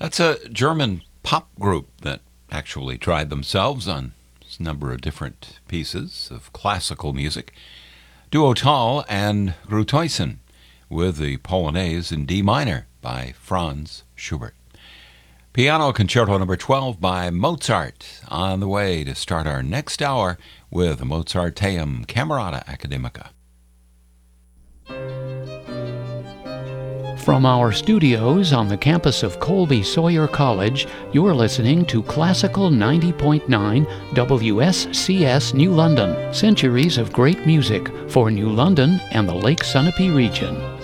That's a German pop group that actually tried themselves on a number of different pieces of classical music. Duo Tal and Grutoysen with the Polonaise in D minor by Franz Schubert. Piano Concerto No. 12 by Mozart on the way to start our next hour with Mozarteum Camerata Academica. From our studios on the campus of Colby Sawyer College, you're listening to Classical 90.9 WSCS New London. Centuries of great music for New London and the Lake Sunapee region.